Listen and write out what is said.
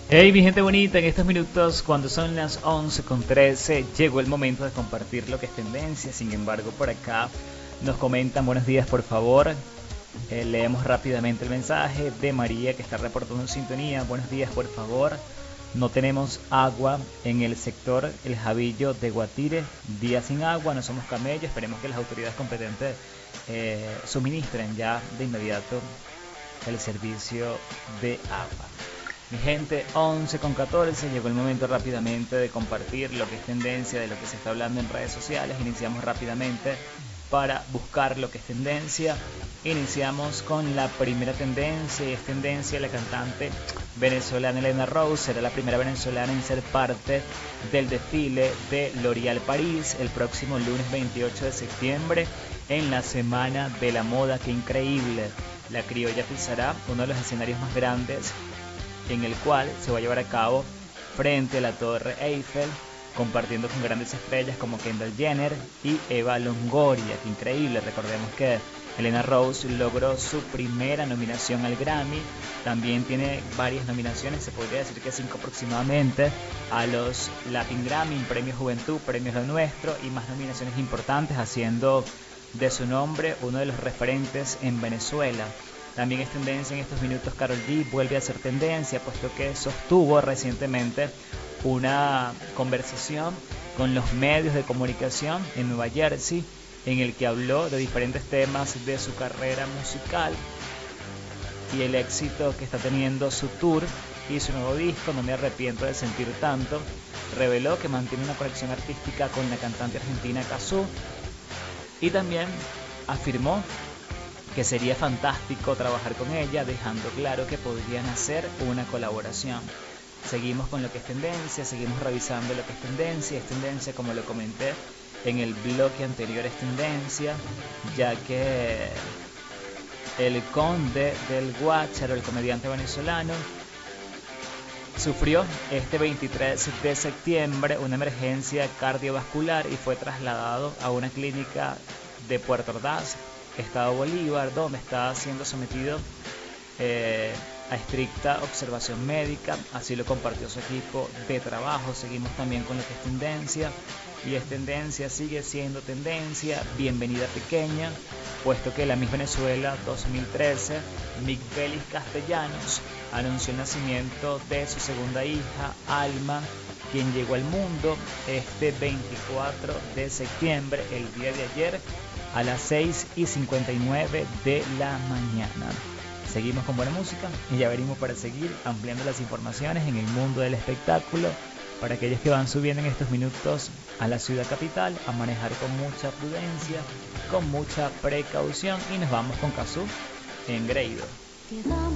Hey, mi gente bonita, en estos minutos, cuando son las 11:13, llegó el momento de compartir lo que es tendencia. Sin embargo, por acá nos comentan buenos días, por favor. Leemos rápidamente el mensaje de María que está reportando en sintonía. Buenos días, por favor. No tenemos agua en el sector El Jabillo de Guatire. Día sin agua, no somos camellos. Esperemos que las autoridades competentes suministren ya de inmediato el servicio de agua. Mi gente, 11:14, llegó el momento rápidamente de compartir lo que es tendencia, de lo que se está hablando en redes sociales. Iniciamos rápidamente para buscar lo que es tendencia. Iniciamos con la primera tendencia, y es tendencia la cantante venezolana Elena Rose. Será la primera venezolana en ser parte del desfile de L'Oréal París el próximo lunes 28 de septiembre en la Semana de la Moda. ¡Qué increíble! La criolla pisará uno de los escenarios más grandes, en el cual se va a llevar a cabo frente a la Torre Eiffel, compartiendo con grandes estrellas como Kendall Jenner y Eva Longoria. ¡Qué increíble! Recordemos que Elena Rose logró su primera nominación al Grammy. También tiene varias nominaciones, se podría decir que 5 aproximadamente, a los Latin Grammy, Premio Juventud, Premios Lo Nuestro y más nominaciones importantes, haciendo de su nombre uno de los referentes en Venezuela. También es tendencia en estos minutos. Karol G vuelve a ser tendencia, puesto que sostuvo recientemente una conversación con los medios de comunicación en Nueva Jersey, en el que habló de diferentes temas de su carrera musical y el éxito que está teniendo su tour y su nuevo disco, No me arrepiento de sentir tanto. Reveló que mantiene una conexión artística con la cantante argentina Cazzu, y también afirmó que sería fantástico trabajar con ella, dejando claro que podrían hacer una colaboración. Seguimos con lo que es tendencia, seguimos revisando lo que es tendencia como lo comenté en el bloque anterior, es tendencia, ya que el Conde del Guácharo, el comediante venezolano, sufrió este 23 de septiembre una emergencia cardiovascular y fue trasladado a una clínica de Puerto Ordaz, Estado Bolívar, donde está siendo sometido a estricta observación médica. Así lo compartió su equipo de trabajo. Seguimos también con lo que es tendencia, y es tendencia, sigue siendo tendencia, bienvenida pequeña, puesto que la Miss Venezuela 2013, Mick Félix Castellanos, anunció el nacimiento de su segunda hija, Alma, quien llegó al mundo este 24 de septiembre, el día de ayer, a las 6:59 de la mañana. Seguimos con buena música y ya venimos para seguir ampliando las informaciones en el mundo del espectáculo para aquellos que van subiendo en estos minutos a la ciudad capital, a manejar con mucha prudencia, con mucha precaución, y nos vamos con Cazzu, Engreído.